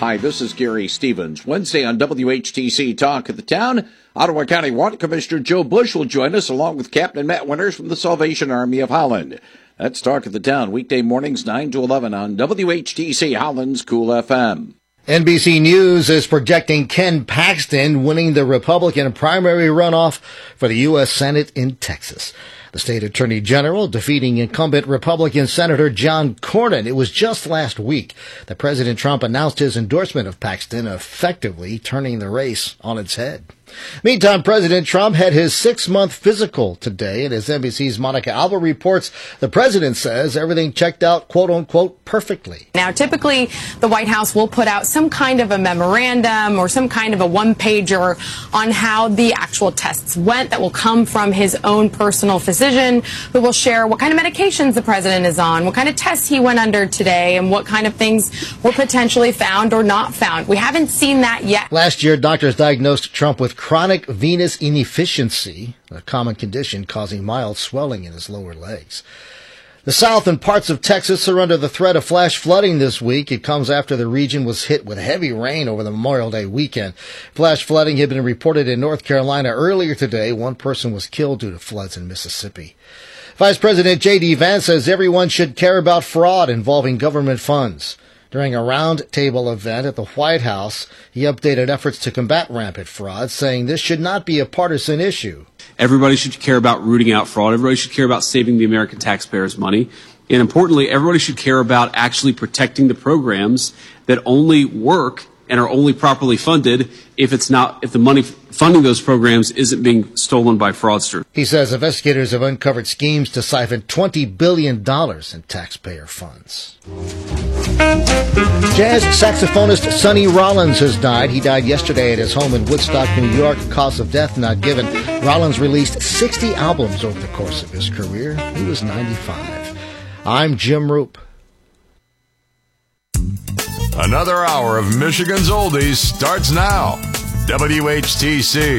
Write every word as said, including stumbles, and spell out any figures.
Hi, this is Gary Stevens. Wednesday on W H T C Talk of the Town, Ottawa County Water Commissioner Joe Bush will join us along with Captain Matt Winters from the Salvation Army of Holland. That's Talk of the Town, weekday mornings nine to eleven on W H T C Holland's Cool F M. N B C News is projecting Ken Paxton winning the Republican primary runoff for the U S Senate in Texas. The state attorney general defeating incumbent Republican Senator John Cornyn. It was just last week that President Trump announced his endorsement of Paxton, effectively turning the race on its head. Meantime, President Trump had his six-month physical today, and as N B C's Monica Alba reports, the president says everything checked out, quote-unquote, perfectly. Now, typically, the White House will put out some kind of a memorandum or some kind of a one-pager on how the actual tests went that will come from his own personal physician, who will share what kind of medications the president is on, what kind of tests he went under today, and what kind of things were potentially found or not found. We haven't seen that yet. Last year, doctors diagnosed Trump with chronic venous inefficiency, a common condition causing mild swelling in his lower legs. The South and parts of Texas are under the threat of flash flooding this week. It comes after the region was hit with heavy rain over the Memorial Day weekend. Flash flooding had been reported in North Carolina earlier today. One person was killed due to floods in Mississippi. Vice President J D Vance says everyone should care about fraud involving government funds. During a roundtable event at the White House, he updated efforts to combat rampant fraud, saying this should not be a partisan issue. Everybody should care about rooting out fraud. Everybody should care about saving the American taxpayers' money. And importantly, everybody should care about actually protecting the programs that only work and are only properly funded if it's not, if the money funding those programs isn't being stolen by fraudsters. He says investigators have uncovered schemes to siphon twenty billion dollars in taxpayer funds. Jazz saxophonist Sonny Rollins has died. He died yesterday at his home in Woodstock, New York. Cause of death not given. Rollins released sixty albums over the course of his career. He was ninety-five. I'm Jim Roop. Another hour of Michigan's Oldies starts now. W H T C.